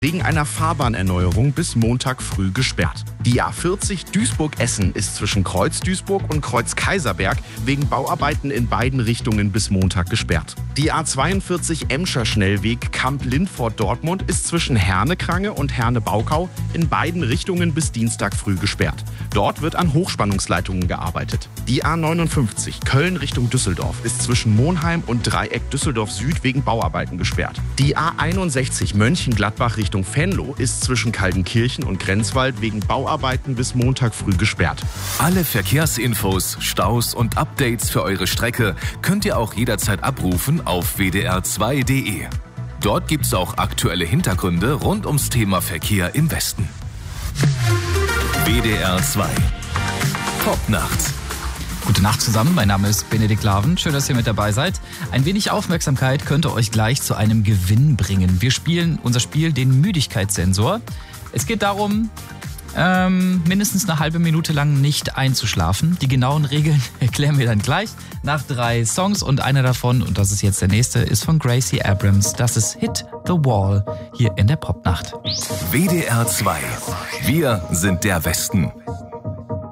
wegen einer Fahrbahnerneuerung bis Montag früh gesperrt. Die A40 Duisburg-Essen ist zwischen Kreuz Duisburg und Kreuz Kaiserberg wegen Bauarbeiten in beiden Richtungen bis Montag gesperrt. Die A42 Emscher Schnellweg Kamp-Lindfort-Dortmund ist zwischen Herne-Krange und Herne-Baukau in beiden Richtungen bis Dienstag früh gesperrt. Dort wird an Hochspannungsleitungen gearbeitet. Die A59 Köln Richtung Düsseldorf ist zwischen Monheim und Dreieck Düsseldorf Süd wegen Bauarbeiten gesperrt. Die A61 Mönchengladbach Richtung Venlo ist zwischen Kaldenkirchen und Grenzwald wegen Bauarbeiten bis Montag früh gesperrt. Alle Verkehrsinfos, Staus und Updates für eure Strecke könnt ihr auch jederzeit abrufen auf wdr2.de. Dort gibt's auch aktuelle Hintergründe rund ums Thema Verkehr im Westen. WDR 2 Popnacht. Gute Nacht zusammen, mein Name ist Benedikt Laven. Schön, dass ihr mit dabei seid. Ein wenig Aufmerksamkeit könnte euch gleich zu einem Gewinn bringen. Wir spielen unser Spiel, den Müdigkeitssensor. Es geht darum, mindestens eine halbe Minute lang nicht einzuschlafen. Die genauen Regeln erklären wir dann gleich nach 3 Songs und einer davon, und das ist jetzt der nächste, ist von Gracie Abrams. Das ist Hit the Wall hier in der Popnacht. WDR 2. Wir sind der Westen.